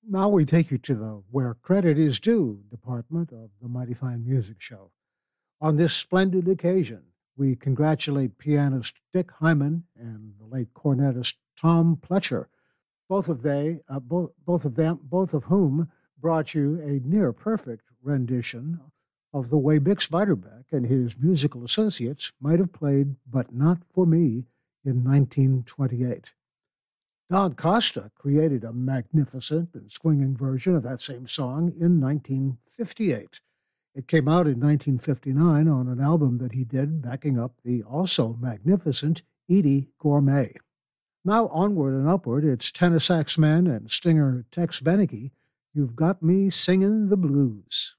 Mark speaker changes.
Speaker 1: Now we take you to the Where Credit Is Due department of the Mighty Fine Music Show. On this splendid occasion, we congratulate pianist Dick Hyman and the late cornetist Tom Pletcher, both of whom brought you a near perfect rendition of the way Bix Beiderbecke and his musical associates might have played "But Not for Me" in 1928. Don Costa created a magnificent and swinging version of that same song in 1958. It came out in 1959 on an album that he did backing up the also magnificent Edie Gourmet. Now onward and upward, it's tenor sax man and stinger Tex Beneke. You've got me singing the blues.